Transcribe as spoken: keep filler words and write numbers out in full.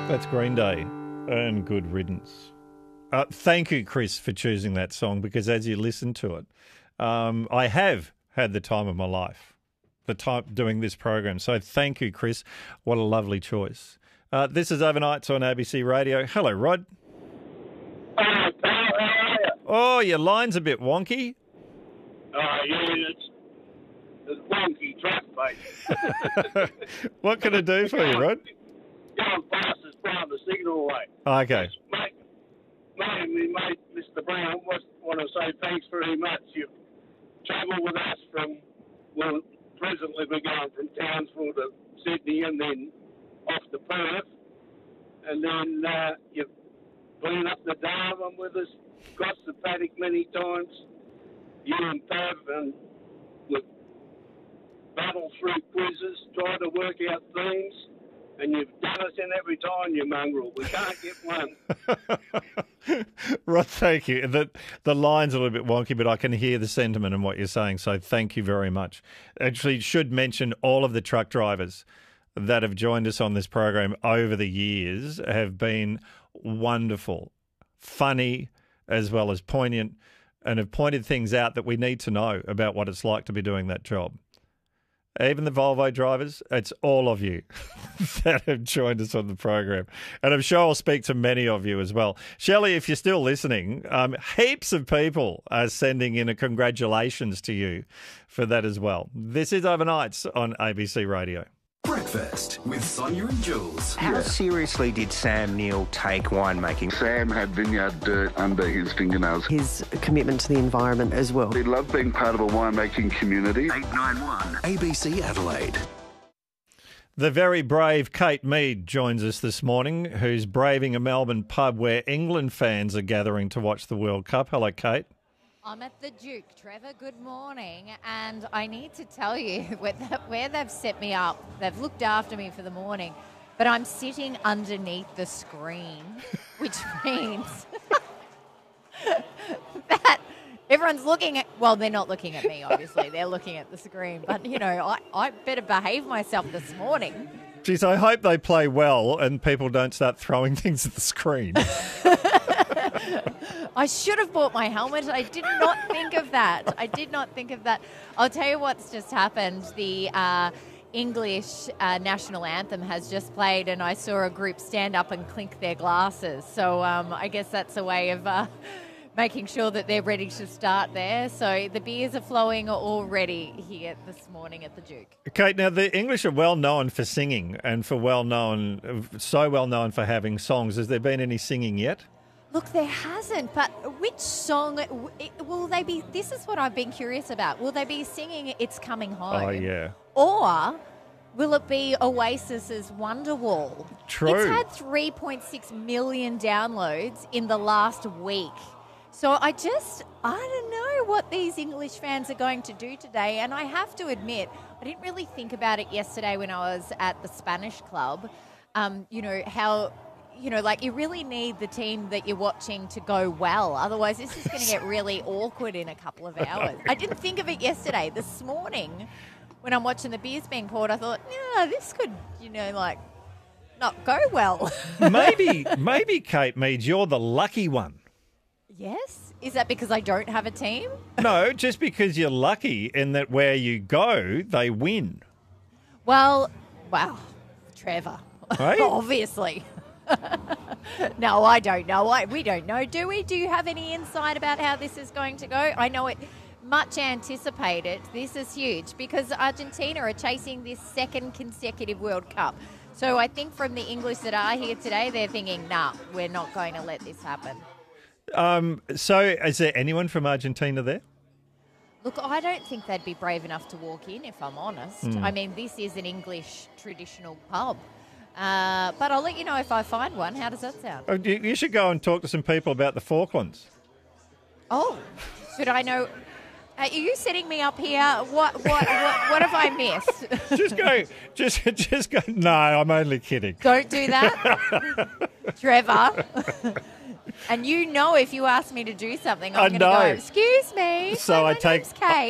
That's Green Day and Good Riddance. Uh, thank you, Chris, for choosing that song because as you listen to it, um, I have had the time of my life, the time doing this program. So thank you, Chris. What a lovely choice. Uh, this is Overnights on A B C Radio. Hello, Rod. Hello, pal. How are you? Oh, your line's a bit wonky. Oh, yeah, it's, it's wonky track, mate. What can I do for you, Rod? Going fast as blowing the signal away. Okay. Mate, mate, me mate, Mister Brown, I want to say thanks very much. You've travelled with us from, well, presently we're going from Townsville to Sydney and then off to Perth. And then uh, you've been up the Darwin with us, crossed the paddock many times. You and Pav, and we've battled through quizzes, tried to work out themes. And you've done us in every time, you mongrel. We can't get one. Rod, thank you. The, the line's a little bit wonky, but I can hear the sentiment in what you're saying, so thank you very much. Actually, should mention all of the truck drivers that have joined us on this program over the years have been wonderful, funny, as well as poignant, and have pointed things out that we need to know about what it's like to be doing that job. Even the Volvo drivers, it's all of you that have joined us on the program. And I'm sure I'll speak to many of you as well. Shelley, if you're still listening, um, heaps of people are sending in a congratulations to you for that as well. This is Overnights on A B C Radio. Breakfast with Sonia and Jules. How seriously did Sam Neill take winemaking? Sam had vineyard dirt under his fingernails. His commitment to the environment as well. He loved being part of a winemaking community. eight nine one A B C Adelaide. The very brave Kate Mead joins us this morning, who's braving a Melbourne pub where England fans are gathering to watch the World Cup. Hello, Kate. I'm at the Duke, Trevor. Good morning. And I need to tell you where they've set me up. They've looked after me for the morning, but I'm sitting underneath the screen, which means that everyone's looking at, well, they're not looking at me, obviously. They're looking at the screen. But, you know, I, I better behave myself this morning. Geez, I hope they play well and people don't start throwing things at the screen. I should have bought my helmet. I did not think of that. I did not think of that. I'll tell you what's just happened. The uh, English uh, national anthem has just played and I saw a group stand up and clink their glasses. So um, I guess that's a way of uh, making sure that they're ready to start there. So the beers are flowing already here this morning at the Duke. Kate, now the English are well known for singing and for well known, so well known for having songs. Has there been any singing yet? Look, there hasn't, but which song will they be? This is what I've been curious about. Will they be singing It's Coming Home? Oh, yeah. Or will it be Oasis's Wonderwall? True. It's had three point six million downloads in the last week. So I just, I don't know what these English fans are going to do today. And I have to admit, I didn't really think about it yesterday when I was at the Spanish club. Um, you know, how... You know, like you really need the team that you're watching to go well. Otherwise, this is going to get really awkward in a couple of hours. I didn't think of it yesterday. This morning, when I'm watching the beers being poured, I thought, yeah, this could, you know, like not go well. maybe, maybe, Kate Mead, you're the lucky one. Yes? Is that because I don't have a team? No, just because you're lucky in that where you go, they win. Well, wow, Trevor, Hey? Obviously. No, I don't know. I, we don't know, do we? Do you have any insight about how this is going to go? I know it much anticipated. This is huge because Argentina are chasing this second consecutive World Cup. So I think from the English that are here today, they're thinking, nah, we're not going to let this happen. Um, so is there anyone from Argentina there? Look, I don't think they'd be brave enough to walk in, if I'm honest. Mm. I mean, this is an English traditional pub. Uh, but I'll let you know if I find one. How does that sound? Oh, you, you should go and talk to some people about the Falklands. Oh, should I know? Uh, are you setting me up here? What what what, what have I missed? Just go. Just just go. No, I'm only kidding. Don't do that, Trevor. And you know if you ask me to do something, I'm I going to know. go, excuse me. So my I take name's Kate.